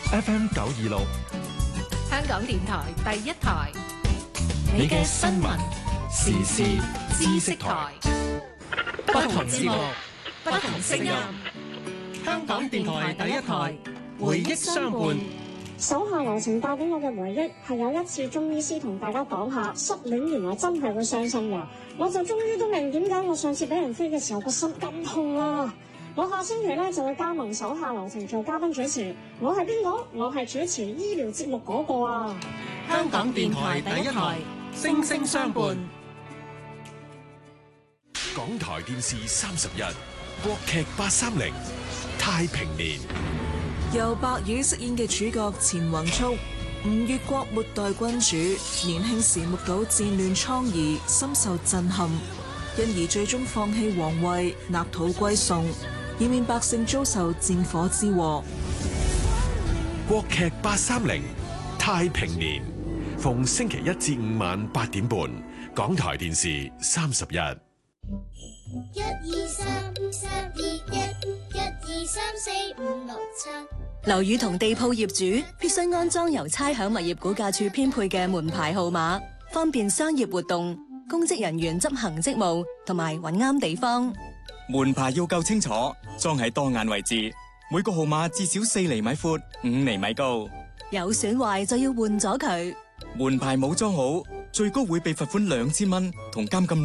FM 926， 香港電台第一台， 你嘅新聞時事知識台， 不同節目，不同聲音， 香港電台第一台，回憶相伴。 手下留情帶俾我嘅回憶係有一次中醫師同大家講下失戀原來真係會傷心嘅，我就終於都明點解我上次俾人飛嘅時候個心咁痛啦。我下星期咧就會加盟手下留情做嘉賓主持，我係邊個？我係主持醫療節目嗰個啊！ 香港電台第一台，聲聲相伴。 港台電視30日，國劇830太平年。 由白宇飾演嘅主角錢宏速，吳越國末代君主，年輕時目睹戰亂瘡痍，深受震撼，因而最終放棄皇位，納土歸宋，以免百姓遭受戰火之禍。 國劇830太平年，逢星期1至5晚8點半，港台電視30日。 1、2、3、3、2、1、1、2、3、4、5、6、7。 樓宇同地鋪業主必須安裝由差餉物業估價署編配嘅門牌號碼，方便商業活動、公職人員執行職務同埋揾啱地方。 門牌要夠清楚，裝喺多眼位置，每個號碼至少4厘米闊、5厘米高。 有損壞就要換咗佢。 門牌冇裝好，最高會被罰款2000蚊同監禁